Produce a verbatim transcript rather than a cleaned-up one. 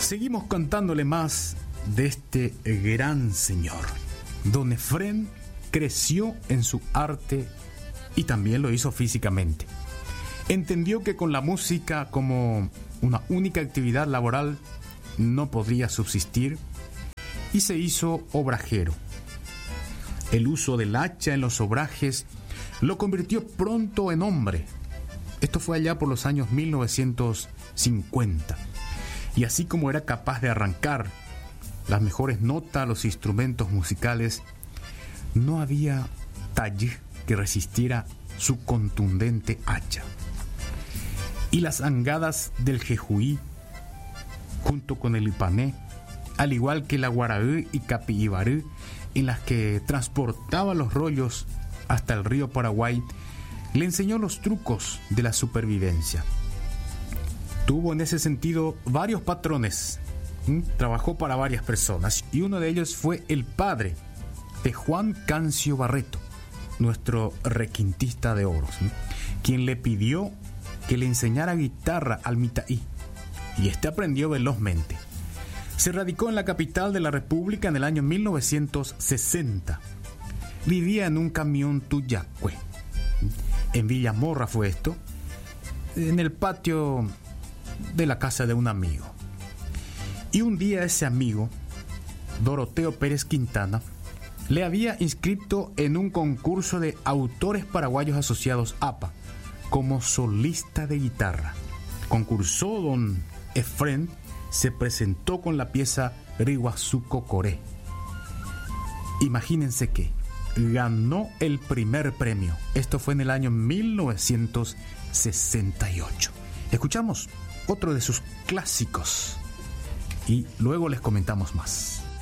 Seguimos contándole más de este gran señor. Don Efrén creció en su arte y también lo hizo físicamente. Entendió que con la música como una única actividad laboral no podría subsistir y se hizo obrajero. El uso del hacha en los obrajes lo convirtió pronto en hombre. Esto fue allá por los años mil novecientos cincuenta. Y así como era capaz de arrancar las mejores notas a los instrumentos musicales, no había talle que resistiera su contundente hacha. Y las angadas del jejuí, junto con el ipané, al igual que la guaraú y capibarú, en las que transportaba los rollos hasta el río Paraguay, le enseñó los trucos de la supervivencia. Tuvo en ese sentido varios patrones. ¿Mm? Trabajó para varias personas y uno de ellos fue el padre de Juan Cancio Barreto, nuestro requintista de oros, ¿sí? Quien le pidió que le enseñara guitarra al mitaí, y este aprendió velozmente. Se radicó en la capital de la República en el año mil novecientos sesenta. Vivía en un camión tuyacue. En Villamorra fue esto, en el patio de la casa de un amigo. Y un día ese amigo, Doroteo Pérez Quintana, le había inscrito en un concurso de autores paraguayos asociados A P A como solista de guitarra. Concursó don Efrén, se presentó con la pieza Riguazuco Coré. Imagínense que ganó el primer premio. Esto fue en el año mil novecientos sesenta y ocho. Escuchamos otro de sus clásicos y luego les comentamos más.